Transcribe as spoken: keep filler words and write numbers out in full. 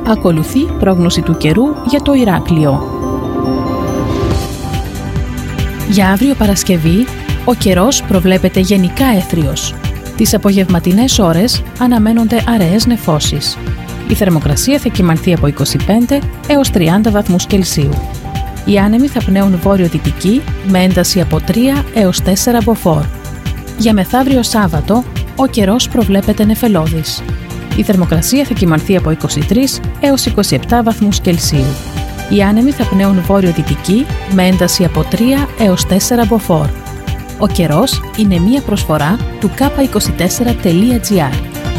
Ακολουθεί πρόγνωση του καιρού για το Ηράκλειο. Για αύριο Παρασκευή, ο καιρός προβλέπεται γενικά έθριος. Τις απογευματινές ώρες αναμένονται αραιές νεφώσεις. Η θερμοκρασία θα κυμανθεί από είκοσι πέντε έως τριάντα βαθμούς Κελσίου. Οι άνεμοι θα πνέουν βόρειο-δυτική με ένταση από τρία έως τέσσερα μποφόρ. Για μεθαύριο Σάββατο, ο καιρός προβλέπεται νεφελώδης. Η θερμοκρασία θα κυμανθεί από είκοσι τρία έως είκοσι επτά βαθμούς Κελσίου. Οι άνεμοι θα πνέουν βόρειο-δυτική με ένταση από τρία έως τέσσερα μποφόρ. Ο καιρός είναι μία προσφορά του κάπα είκοσι τέσσερα τελεία τζι άρ.